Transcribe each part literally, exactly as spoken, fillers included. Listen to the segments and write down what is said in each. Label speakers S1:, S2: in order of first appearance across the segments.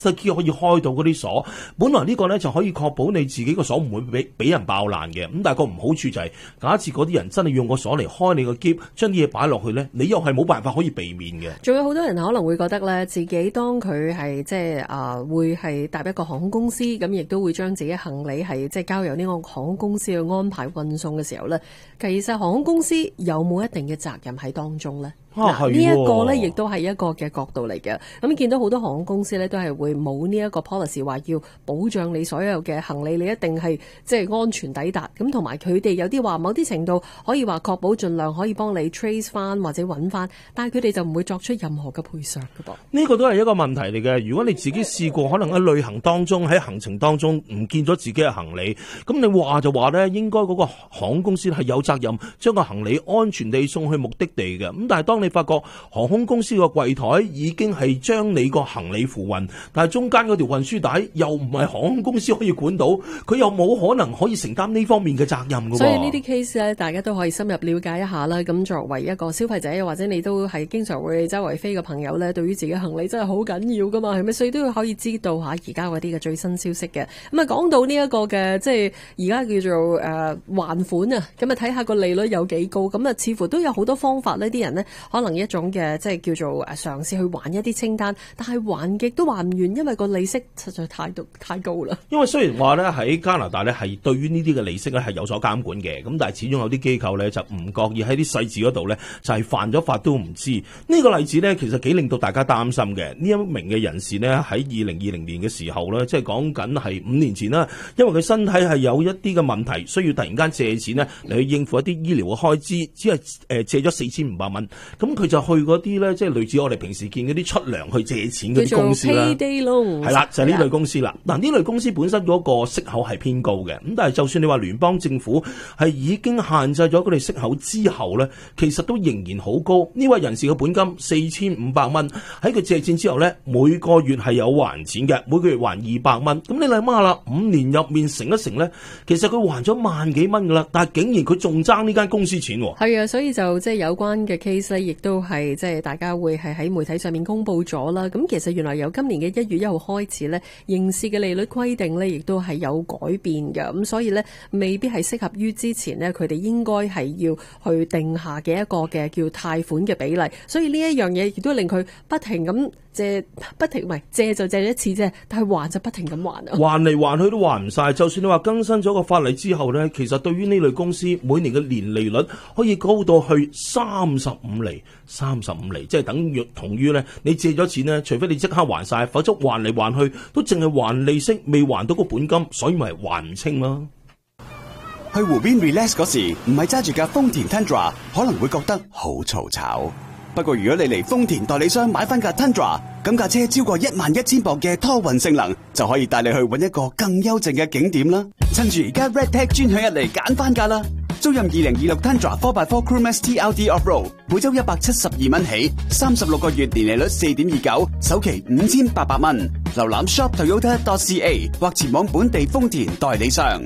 S1: key 可以開到嗰啲鎖。本來呢個咧就可以確保你自己個鎖唔會俾俾人爆爛嘅。咁但係個唔好處就係、是，假設嗰啲人真係用個鎖嚟開你個篋，將啲嘢擺落去咧，你又係冇辦法可以避免嘅。
S2: 仲有好多人可能會覺得咧，自己當佢係即係啊，會係搭一個航空公司，咁亦都會將自己行李係即係交由呢個航空公司去安排運送嘅時候咧，其實航空公司有冇一定嘅責任喺當中咧？嗱、啊，呢一個咧，亦都係一個嘅角度嚟嘅。咁見到好多航空公司咧，都係會冇呢一個 policy 話要保障你所有嘅行李，你一定係即係安全抵達。咁同埋佢哋有啲話，某啲程度可以話確保盡量可以幫你 trace 翻或者揾翻，但係佢哋就唔會作出任何嘅賠償嘅噃。
S1: 呢個都係一個問題嚟嘅。如果你自己試過，可能喺旅行當中喺行程當中唔見咗自己嘅行李，咁你話就話咧，應該嗰個航空公司係有責任將個行李安全地送去目的地嘅。咁但係當你發覺航空公司個櫃台已經係將你個行李付運，但係中間嗰條運輸帶又唔係航空公司可以管到，佢又冇可能可以承擔呢方面嘅責任㗎。
S2: 所以呢啲 case 咧，大家都可以深入了解一下啦。咁作為一個消費者，或者你都係經常會周圍飛嘅朋友咧，對於自己行李真係好緊要噶嘛，係咪？所以都要可以知道下而家嗰啲嘅最新消息嘅。咁啊，講到呢一個嘅即係而家叫做誒、呃、還款啊，咁啊睇下個利率有幾高，咁啊似乎都有好多方法呢，啲人呢，可能一種嘅即係叫做誒嘗試去還一啲清單，但係還極都還唔完，因為個利息實在太太高啦。因為
S1: 雖然話咧喺加拿大咧係對於呢啲嘅利息咧係有所監管嘅，咁但係始終有啲機構咧就唔覺意喺啲細節嗰度咧就係犯咗法都唔知。呢個例子咧其實幾令到大家擔心嘅。呢一名嘅人士呢，喺二零二零年嘅時候咧，即係講緊係五年前啦，因為佢身體係有一啲嘅問題，需要突然間借錢呢嚟去應付一啲醫療嘅開支，只係誒借咗四千五百蚊，咁佢就去嗰啲咧，即係類似我哋平時見嗰啲出糧去借錢嗰啲公司啦，係啦，就係、是、呢類公司啦。嗱，呢類公司本身嗰個息口係偏高嘅，咁但係就算你話聯邦政府係已經限制咗佢哋息口之後咧，其實都仍然好高。呢位人士嘅本金四千五百蚊，喺佢借錢之後咧，每個月係有還錢嘅，每個月還二百蚊。咁你諗下啦，五年入面乘一乘咧，其實佢還咗萬幾蚊噶啦，但係竟然佢仲爭呢間公司錢。
S2: 係啊，所以就即係有關嘅 case 咧，亦都係即係大家會係喺媒體上面公布咗啦。咁其實原來由今年嘅一月一號開始咧，刑事嘅利率規定咧，亦都係有改變嘅。咁所以咧，未必係適合於之前咧，佢哋應該係要去定下嘅一個嘅叫貸款嘅比例。所以呢一樣嘢亦都令佢不停咁借，不停唔係借就借一次啫，但係還就不停咁還啊，
S1: 還嚟還去都還唔晒。就算你話更新咗個法例之後咧，其實對於呢類公司每年嘅年利率可以高到去三十五厘，三十五厘，即係等於同於咧，你借咗錢咧，除非你即刻還晒，否則還嚟還去都淨係還利息，未還到個本金，所以咪還唔清咯。
S3: 去湖邊 relax 嗰時，唔係揸住架豐田 Tundra， 可能會覺得好嘈吵。不過如果你嚟豐田代理商買翻架 Tundra， 咁架車超過一萬一千磅嘅拖運性能，就可以帶你去搵一個更幽靜嘅景點啦。趁住而家 RedTag 專享一嚟揀翻架啦！租任二零二六 Tundra four by four Crewmax T L D Off-Road， 每周一百七十二蚊起，三十六個月年利率四點二九，首期五千八百蚊。瀏覽 shop toyota dot c a 或前往本地豐田代理商。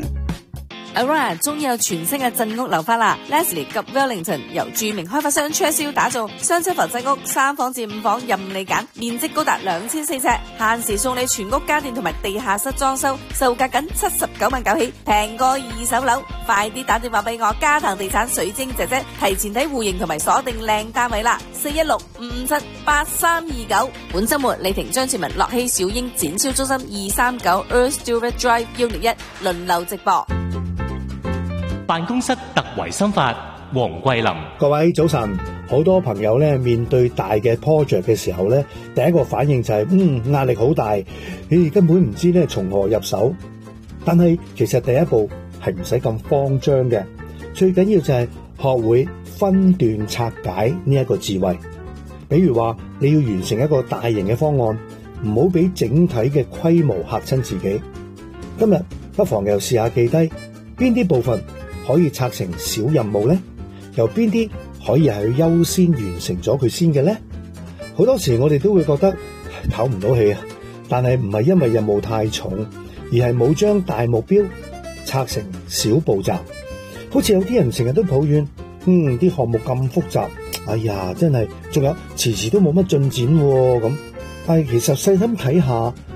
S4: Aurora 終於有全新嘅鎮屋樓花啦 ！Leslie 及 Wellington 由著名開發商 Churchill 打造，雙層浮鎮屋，三房至五房任你揀，面積高達兩千四尺，限時送你全屋家電同埋地下室裝修，售價僅七十九萬九起，平過二手樓。快啲打電話俾我嘉騰地產水晶姐姐，提前睇戶型同埋鎖定靚單位啦！四一六五五七八三二九。本週末李婷張志文樂熙小英展銷中心二三九 Earl Stewart Drive Unit 一輪流直播。
S5: 辦公室突圍心法，黃桂林。
S6: 各位早晨，好多朋友咧面對大嘅 project 嘅時候咧，第一個反應就係、是、嗯壓力好大，你根本唔知咧從何入手。但係其實第一步係唔使咁慌張嘅，最緊要就係學會分段拆解呢一個智慧。比如話你要完成一個大型嘅方案，唔好俾整體嘅規模嚇親自己。今日不妨又試下記低邊啲部分可以拆成小任務呢？由邊啲可以係去優先完成咗佢先嘅呢？好多時我哋都會覺得唞唔到氣啊，但係唔係因為任務太重，而係冇將大目標拆成小步驟。好似有啲人成日都抱怨，嗯，啲項目咁複雜，哎呀，真係仲有遲遲都冇乜進展咁。但係其實細心睇下，